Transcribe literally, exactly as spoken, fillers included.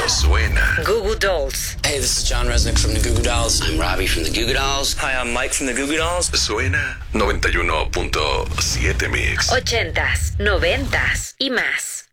Suena. Goo Goo Dolls. Hey, this is John Resnick from the Goo Goo Dolls. I'm Robbie from the Goo Goo Dolls. Hi, I'm Mike from the Goo Goo Dolls. Suena noventa y uno punto siete Mix. Ochentas, noventas y más.